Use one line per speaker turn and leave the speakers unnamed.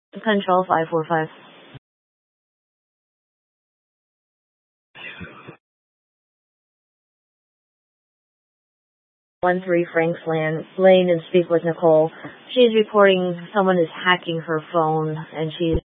Control 545. 13 Franks Lane and speak with Nicole. She's reporting someone is hacking her phone and she's